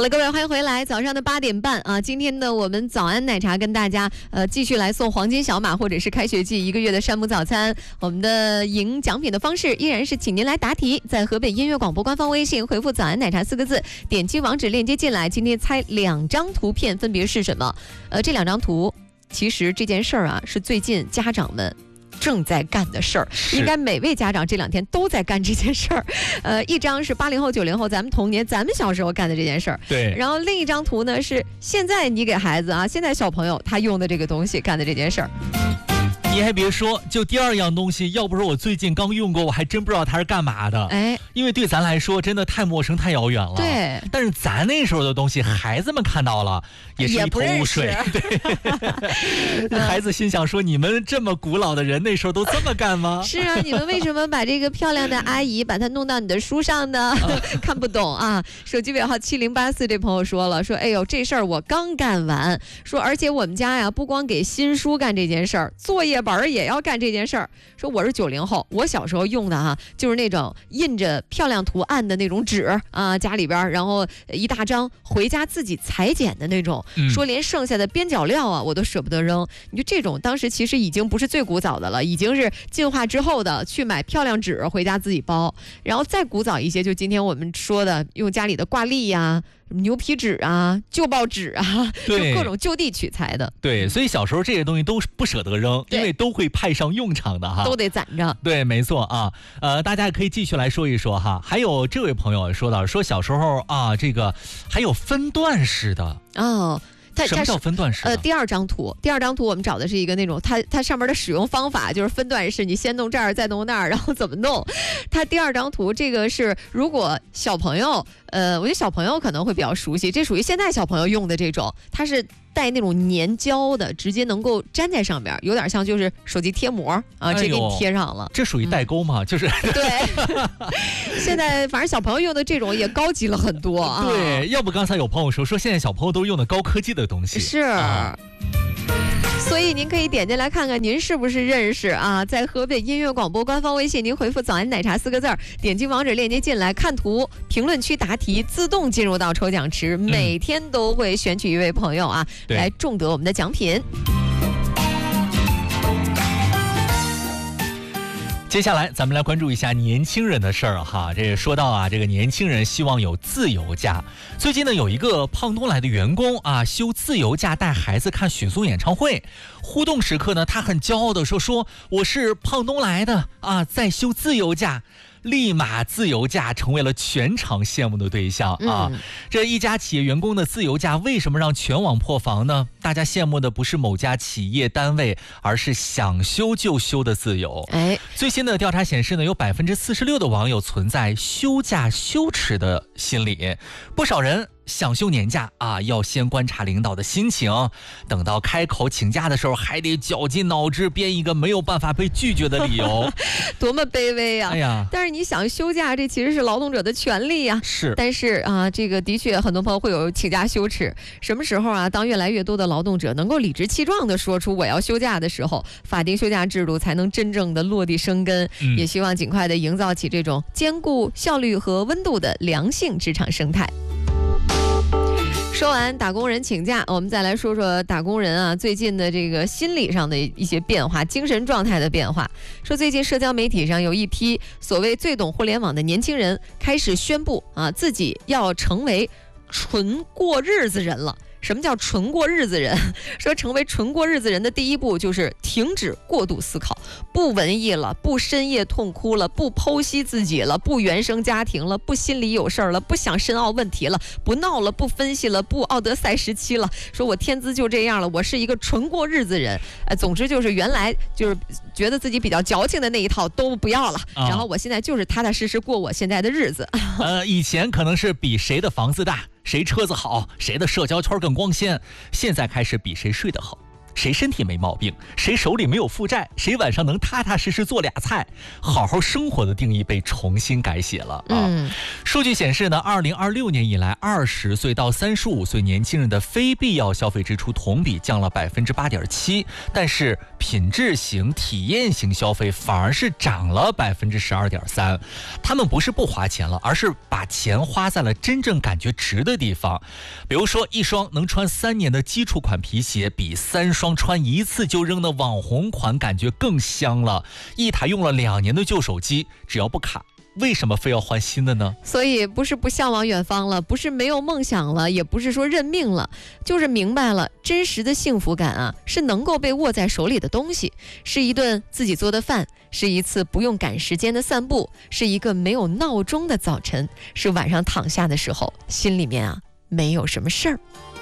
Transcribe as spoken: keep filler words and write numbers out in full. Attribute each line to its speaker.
Speaker 1: 了，各位欢迎回来，早上的八点半啊，今天呢我们早安奶茶跟大家呃继续来送黄金小马或者是开学季一个月的山姆早餐。我们的赢奖品的方式依然是请您来答题，在河北音乐广播官方微信回复早安奶茶四个字，点击网址链接进来。今天猜两张图片分别是什么？呃，这两张图其实这件事儿啊是最近家长们正在干的事儿，应该每位家长这两天都在干这件事儿。呃，一张是八零后、九零后，咱们童年、咱们小时候干的这件事儿。
Speaker 2: 对。
Speaker 1: 然后另一张图呢是现在你给孩子啊，现在小朋友他用的这个东西干的这件事儿。
Speaker 2: 你还别说，就第二样东西，要不是我最近刚用过，我还真不知道它是干嘛的。
Speaker 1: 哎，
Speaker 2: 因为对咱来说真的太陌生、太遥远了。
Speaker 1: 对。
Speaker 2: 但是咱那时候的东西，孩子们看到了也是一头雾水。对。孩子心想说：“你们这么古老的人，那时候都这么干吗？”
Speaker 1: 是啊，你们为什么把这个漂亮的阿姨把它弄到你的书上呢？看不懂啊！手机尾号七零八四这朋友说了，说：“哎呦，这事儿我刚干完。说而且我们家呀，不光给新书干这件事儿，作业本也要干这件事儿。说我是九零后，我小时候用的哈，就是那种印着漂亮图案的那种纸啊，家里边然后一大张，回家自己裁剪的那种。
Speaker 2: 嗯、
Speaker 1: 说连剩下的边角料啊，我都舍不得扔。你就这种，当时其实已经不是最古早的了，已经是进化之后的，去买漂亮纸回家自己包。然后再古早一些，就今天我们说的，用家里的挂历呀、牛皮纸啊、旧报纸啊，就各种就地取材的。
Speaker 2: 对，所以小时候这些东西都不舍得扔，因为都会派上用场的哈，
Speaker 1: 都得攒着。
Speaker 2: 对，没错啊。呃，大家也可以继续来说一说哈。还有这位朋友说到，说小时候啊，这个还有分段式的
Speaker 1: 哦。它
Speaker 2: 什么叫分段式？
Speaker 1: 呃，第二张图，第二张图我们找的是一个那种，它它上面的使用方法就是分段式，你先弄这儿，再弄那儿，然后怎么弄？它第二张图这个是，如果小朋友，呃，我觉得小朋友可能会比较熟悉，这属于现在小朋友用的这种，它是带那种粘胶的，直接能够粘在上面，有点像就是手机贴膜啊，这、哎、给你贴上了。
Speaker 2: 这属于代沟吗？嗯、就是
Speaker 1: 对。现在反正小朋友用的这种也高级了很多啊。
Speaker 2: 对，要不刚才有朋友说说现在小朋友都用的高科技的东西。
Speaker 1: 是。啊，所以您可以点进来看看您是不是认识啊，在河北音乐广播官方微信您回复早安奶茶四个字儿，点击网址链接进来看图，评论区答题，自动进入到抽奖池，每天都会选取一位朋友啊、嗯、来中得我们的奖品。
Speaker 2: 接下来咱们来关注一下年轻人的事儿哈。这说到啊，这个年轻人希望有自由假。最近呢，有一个胖东来的员工啊，休自由假带孩子看许嵩演唱会。互动时刻呢，他很骄傲的说：“说我是胖东来的啊，在休自由假。”立马自由假成为了全场羡慕的对象啊！嗯、这一家企业员工的自由假为什么让全网破防呢？大家羡慕的不是某家企业单位，而是想休就休的自由。哎，最新的调查显示呢，有百分之四十六的网友存在休假羞耻的心理，不少人想休年假啊，要先观察领导的心情，等到开口请假的时候，还得绞尽脑汁编一个没有办法被拒绝的理由，
Speaker 1: 多么卑微啊！
Speaker 2: 哎呀，
Speaker 1: 但是你想休假，这其实是劳动者的权利呀、啊。
Speaker 2: 是，
Speaker 1: 但是啊，这个的确很多朋友会有请假羞耻。什么时候啊？当越来越多的劳动者能够理直气壮地说出我要休假的时候，法定休假制度才能真正的落地生根。嗯、也希望尽快的营造起这种兼顾效率和温度的良性职场生态。说完打工人请假，我们再来说说打工人啊最近的这个心理上的一些变化，精神状态的变化。说最近社交媒体上有一批所谓最懂互联网的年轻人开始宣布啊自己要成为纯过日子人了。什么叫纯过日子人？说成为纯过日子人的第一步就是停止过度思考，不文艺了，不深夜痛哭了，不剖析自己了，不原生家庭了，不心里有事儿了，不想深奥问题了，不闹了，不分析了，不奥德赛时期了。说我天资就这样了，我是一个纯过日子人。呃，总之就是原来就是觉得自己比较矫情的那一套都不要了，啊、然后我现在就是踏踏实实过我现在的日子。
Speaker 2: 呃，以前可能是比谁的房子大，谁车子好，谁的社交圈更光鲜，现在开始比谁睡得好， 谁身体没毛病，谁手里没有负债，谁晚上能踏踏实实做俩菜，好好生活的定义被重新改写了啊。
Speaker 1: 嗯，
Speaker 2: 数据显示呢，二零二六年以来，二十岁到三十五岁年轻人的非必要消费支出同比降了百分之八点七，但是品质型、体验型消费反而是涨了百分之十二点三。他们不是不花钱了，而是把钱花在了真正感觉值的地方。比如说，一双能穿三年的基础款皮鞋，比三双穿一次就扔的网红款感觉更香了。一台用了两年的旧手机，只要不卡，为什么非要换新的呢？
Speaker 1: 所以不是不向往远方了，不是没有梦想了，也不是说认命了，就是明白了，真实的幸福感啊，是能够被握在手里的东西，是一顿自己做的饭，是一次不用赶时间的散步，是一个没有闹钟的早晨，是晚上躺下的时候，心里面啊没有什么事儿。